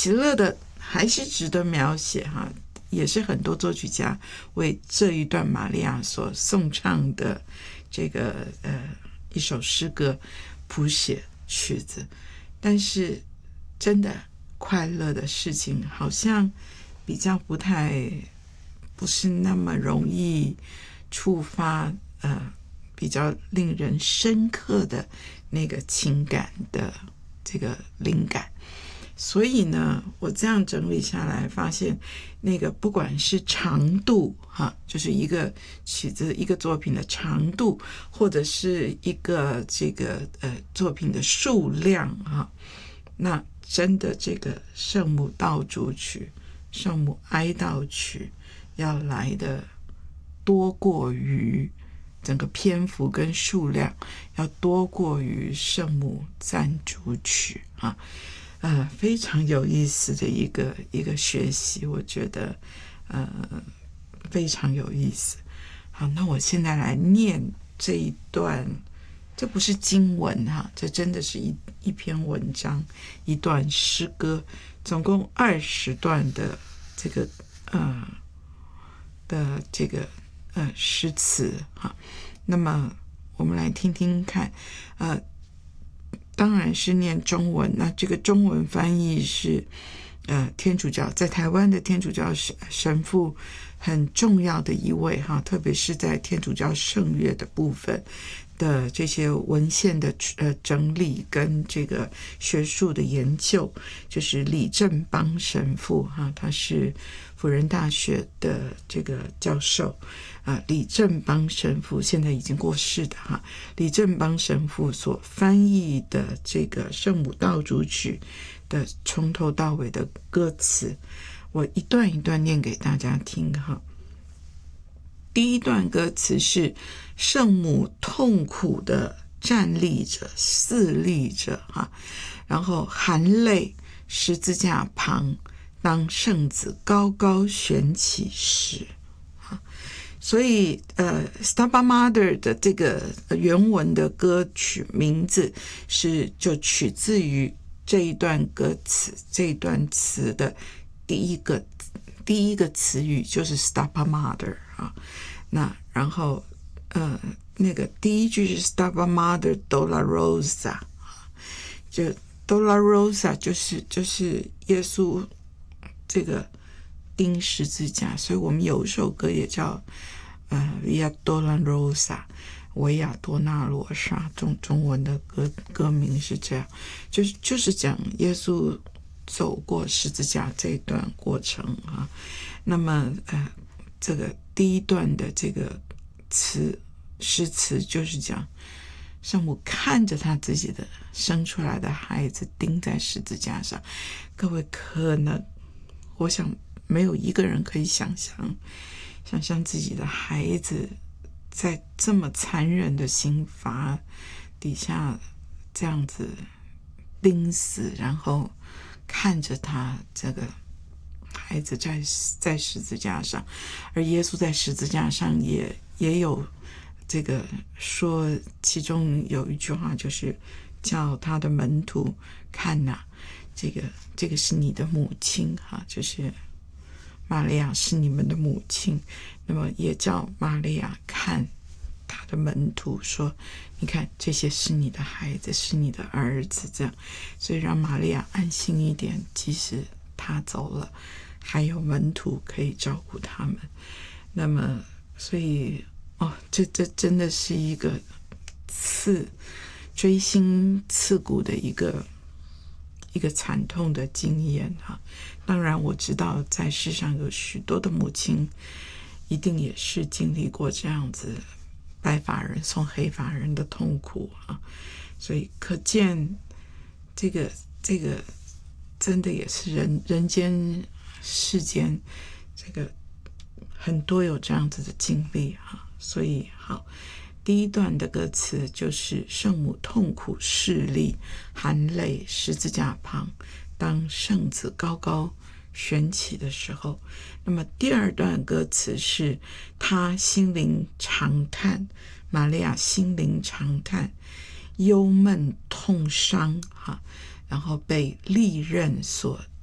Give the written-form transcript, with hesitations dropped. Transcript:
喜乐的还是值得描写哈，也是很多作曲家为这一段玛利亚所颂唱的这个一首诗歌谱写曲子。但是真的快乐的事情好像比较不是那么容易触发比较令人深刻的那个情感的这个灵感。所以呢，我这样整理下来发现，那个不管是长度就是一个曲子一个作品的长度，或者是一个这个作品的数量那真的这个圣母道主曲、圣母哀悼曲要来的多过于整个篇幅跟数量，要多过于圣母赞主曲非常有意思的一个学习，我觉得非常有意思。好，那我现在来念这一段，这不是经文这真的是一篇文章，一段诗歌，总共20段的这个诗词那么我们来听听看当然是念中文，那这个中文翻译是天主教在台湾的天主教神父很重要的一位特别是在天主教圣乐的部分的这些文献的整理跟这个学术的研究，就是李正邦神父他是辅仁大学的这个教授李正邦神父现在已经过世的李正邦神父所翻译的这个圣母道主曲的从头到尾的歌词，我一段一段念给大家听第一段歌词是圣母痛苦的站立着侍立着然后含泪十字架旁，当圣子高高悬起时所以Stabat Mater 的这个原文的歌曲名字就取自于这一段歌词，这一段词的第一个词语就是 Stabat Mater那然后那个第一句是 Stabat Mater Dolorosa 就 Dolorosa 就是耶稣这个钉十字架，所以我们有一首歌也叫Via Dolorosa 维亚多纳罗莎，中文的歌名是这样，就是讲耶稣走过十字架这一段过程那么这个第一段的这个诗词就是讲圣母看着他自己的生出来的孩子钉在十字架上，各位可能我想没有一个人可以想象自己的孩子在这么残忍的刑罚底下这样子钉死，然后看着他这个孩子在十字架上，而耶稣在十字架上也有这个说，其中有一句话就是叫他的门徒看这个是你的母亲就是玛利亚是你们的母亲，那么也叫玛利亚看他的门徒说，你看这些是你的孩子，是你的儿子，这样，所以让玛利亚安心一点，即使他走了还有门徒可以照顾他们。那么所以这真的是一个锥心刺骨的一个惨痛的经验当然我知道在世上有许多的母亲一定也是经历过这样子白发人送黑发人的痛苦所以可见这个真的也是人间世间这个很多有这样子的经历所以好，第一段的歌词就是圣母痛苦侍立，含泪十字架旁，当圣子高高悬起的时候。那么第二段歌词是他心灵长叹，玛利亚心灵长叹，忧闷痛伤然后被利刃所